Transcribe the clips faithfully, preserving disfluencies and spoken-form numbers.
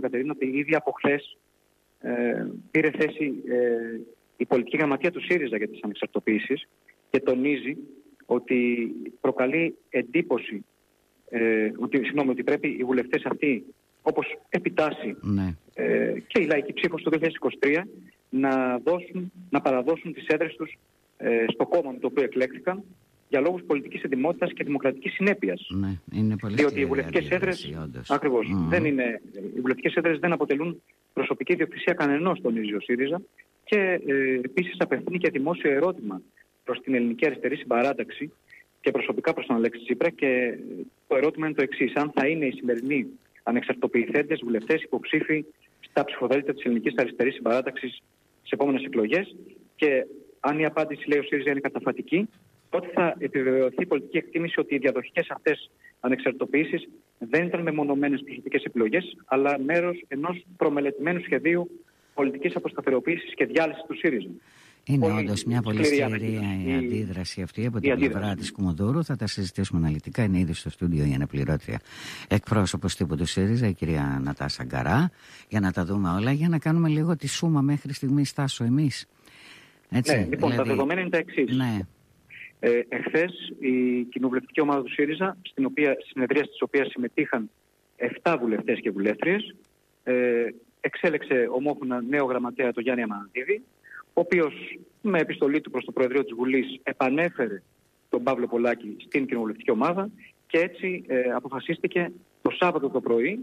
Κατερίνα, ότι ήδη από χθες ε, πήρε θέση ε, η πολιτική γραμματεία του ΣΥΡΙΖΑ για τις ανεξαρτοποιήσεις και τονίζει ότι προκαλεί εντύπωση ε, ότι, συγγνώμη, ότι πρέπει οι βουλευτές αυτοί, όπως επιτάσσει ναι. ε, και η λαϊκή ψήφος το δύο χιλιάδες είκοσι τρία, να, δώσουν, να παραδώσουν τις έδρες τους ε, στο κόμμα με το οποίο εκλέχθηκαν για λόγους πολιτικής ετοιμότητας και δημοκρατικής συνέπειας. Ναι, είναι πολύ διότι οι βουλευτικές έδρες, ακριβώς, mm-hmm. δεν είναι, οι βουλευτικές έδρες δεν αποτελούν προσωπική ιδιοκτησία κανενός, τονίζει ο ΣΥΡΙΖΑ, και ε, επίσης απευθύνει και δημόσιο ερώτημα προς την ελληνική αριστερή συμπαράταξη και προσωπικά προς τον Αλέξη Τσίπρα, και το ερώτημα είναι το εξής: αν θα είναι οι σημερινοί ανεξαρτοποιηθέντες βουλευτές υποψήφοι στα ψηφοδέλτια της ελληνικής αριστερής συμπαράταξης στις επόμενες εκλογές, και αν η απάντηση, λέει ο ΣΥΡΙΖΑ, είναι καταφατική, τότε θα επιβεβαιωθεί η πολιτική εκτίμηση ότι οι διαδοχικές αυτές ανεξαρτοποιήσεις δεν ήταν μεμονωμένες προσωπικές επιλογές, αλλά μέρος ενός προμελετημένου σχεδίου πολιτικής αποσταθεροποίησης και διάλυσης του ΣΥΡΙΖΑ. Είναι όντως μια πολύ σκληρή η αντίδραση αυτή από την πλευρά της Κουμουνδούρου. Θα τα συζητήσουμε αναλυτικά. Είναι ήδη στο στούντιο η αναπληρώτρια εκπρόσωπος τύπου του ΣΥΡΙΖΑ, η κυρία Νατάσα Γκαρά, για να τα δούμε όλα, για να κάνουμε λίγο τη σούμα μέχρι στιγμής, Τάσο, εμείς. Έτσι, ναι, λοιπόν, δηλαδή... τα δεδομένα είναι τα εξής. Ναι. Ε, εχθές η κοινοβουλευτική ομάδα του ΣΥΡΙΖΑ, στην οποία, συνεδρία της οποίας συμμετείχαν επτά βουλευτές και βουλεύτριες, ε, εξέλεξε ομόφωνα νέο γραμματέα, τον Γιάννη Αμανατίδη, ο οποίος με επιστολή του προς το Προεδρείο της Βουλής επανέφερε τον Παύλο Πολάκη στην κοινοβουλευτική ομάδα, και έτσι ε, αποφασίστηκε το Σάββατο το πρωί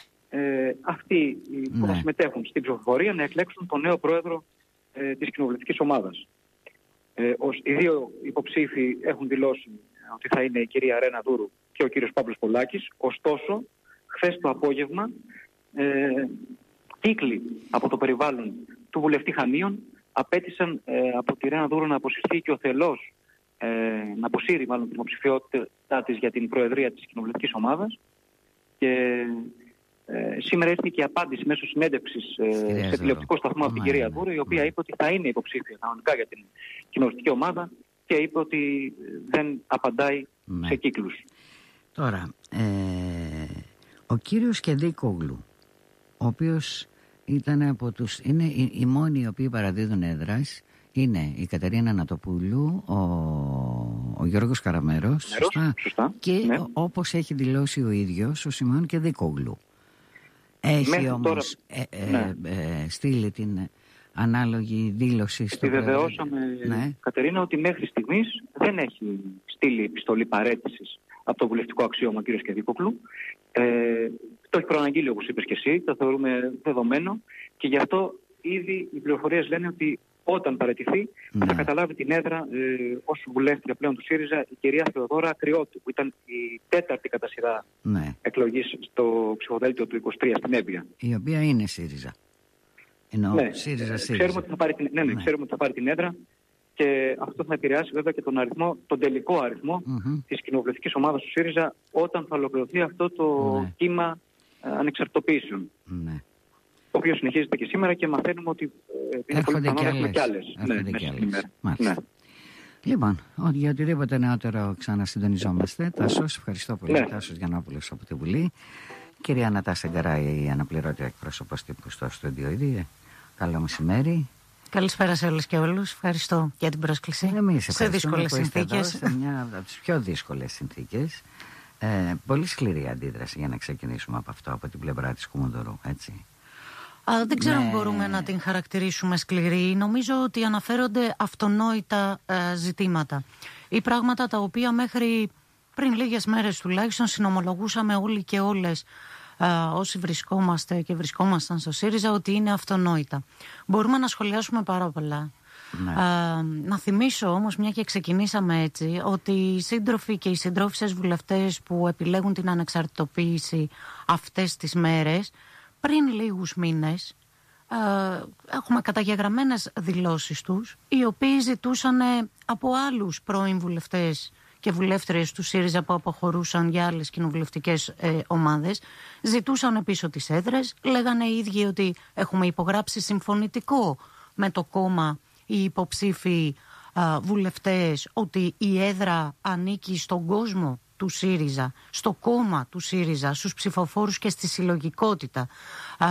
ε, αυτοί που ναι. θα συμμετέχουν στην ψηφοφορία να εκλέξουν τον νέο πρόεδρο ε, της κοινοβουλευτικής ομάδας. Ε, ως, οι δύο υποψήφοι έχουν δηλώσει ότι θα είναι η κυρία Ρένα Δούρου και ο κύριος Παύλος Πολάκης. Ωστόσο, χθες το απόγευμα ε, κύκλοι από το περιβάλλον του βουλευτή Χανίων απέτησαν ε, από τη Ρένα Δούρου να αποσυρθεί και ο θελός ε, να αποσύρει μάλλον την υποψηφιότητά της για την προεδρία της κοινοβουλευτικής ομάδας, και ε, σήμερα ήρθε και η απάντηση μέσω συνέντευξης ε, σε τηλεοπτικό σταθμό από την κυρία Δούρου, η οποία είπε ότι θα είναι υποψήφια κανονικά για την κοινοβουλευτική ομάδα, και είπε ότι δεν απαντάει ναι. σε κύκλους. Τώρα, ε, ο κύριος Κεντίκογλου, ο οποίος ήταν από τους, είναι οι, οι μόνοι οι οποίοι παραδίδουν έδρας, είναι η Κατερίνα Ανατοπούλου, ο, ο Γιώργος Καραμέρος, σωστά, σωστά, και ναι. όπως έχει δηλώσει ο ίδιος ο Σιμεών Κεντίκογλου. Έχει μέχρι όμως τώρα, ε, ε, ναι. ε, στείλει την ανάλογη δήλωση στο Επιβεβαιώσαμε, ναι. Κατερίνα, ότι μέχρι στιγμής δεν έχει στείλει επιστολή παραίτησης από το βουλευτικό αξίωμα ο κ. Κεντίκογλου. Ε, το έχει προαναγγείλει, όπως είπες και εσύ, το θεωρούμε δεδομένο, και γι' αυτό ήδη οι πληροφορίες λένε ότι όταν παραιτηθεί ναι. θα καταλάβει την έδρα ε, ως βουλεύτρια πλέον του ΣΥΡΙΖΑ η κυρία Θεοδόρα Ακριώτη, που ήταν η τέταρτη κατά σειρά ναι. εκλογής στο ψηφοδέλτιο του είκοσι τρία στην Έμπεια. Η οποία είναι ΣΥΡΙΖΑ. Εννοώ ναι. ΣΥΡΙΖΑ, ΣΥΡΙΖΑ. Ξέρουμε ότι θα πάρει την, ναι, ναι, ναι. Ξέρουμε ότι θα πάρει την έδρα, και αυτό θα επηρεάσει βέβαια και τον αριθμό, τον τελικό αριθμό mm-hmm. της κοινοβουλευτικής ομάδας του ΣΥΡΙΖΑ όταν θα ολοκληρωθεί αυτό το ναι. κύμα ε, ανεξαρτητοποίησεων. Ναι. Το οποίο συνεχίζεται και σήμερα, και μαθαίνουμε ότι ε, είναι πολύ πιθανό να έχουμε κι άλλες. Ναι, και άλλες. Ναι. Λοιπόν, για οτιδήποτε νεότερο ξανασυντονιζόμαστε. Τάσος, ευχαριστώ πολύ. Ναι. Τάσος Γιαννόπουλος από τη Βουλή. Κυρία Νατάσα Γκαρά, η αναπληρώτρια εκπρόσωπος τύπου στο στούντιο ήδη. Καλό μεσημέρι. Καλησπέρα σε όλους και όλους. Ευχαριστώ για την πρόσκληση. Εμείς σε δύσκολες συνθήκες. Σε μια από τις πιο δύσκολες συνθήκες. Ε, πολύ σκληρή αντίδραση, για να ξεκινήσουμε από αυτό, από την πλευρά της Κουμουνδούρου, έτσι. Α, δεν ξέρω ναι. αν μπορούμε να την χαρακτηρίσουμε σκληρή. Νομίζω ότι αναφέρονται αυτονόητα ε, ζητήματα. Ή πράγματα τα οποία μέχρι πριν λίγες μέρες τουλάχιστον συνομολογούσαμε όλοι και όλες ε, όσοι βρισκόμαστε και βρισκόμασταν στο ΣΥΡΙΖΑ, ότι είναι αυτονόητα. Μπορούμε να σχολιάσουμε πάρα πολλά. Ναι. Ε, να θυμίσω όμως, μια και ξεκινήσαμε έτσι, ότι οι σύντροφοι και οι συντρόφισσες βουλευτές που επιλέγουν την ανεξαρτητοποίηση αυτές τις μέρες, πριν λίγους μήνες, ε, έχουμε καταγεγραμμένες δηλώσεις τους, οι οποίοι ζητούσαν από άλλους πρώην βουλευτές και βουλεύτριες του ΣΥΡΙΖΑ που αποχωρούσαν για άλλες κοινοβουλευτικές ε, ομάδες, ζητούσαν πίσω τις έδρες, λέγανε οι ίδιοι ότι έχουμε υπογράψει συμφωνητικό με το κόμμα οι υποψήφοι ε, βουλευτές, ότι η έδρα ανήκει στον κόσμο του ΣΥΡΙΖΑ, στο κόμμα του ΣΥΡΙΖΑ, στους ψηφοφόρους και στη συλλογικότητα.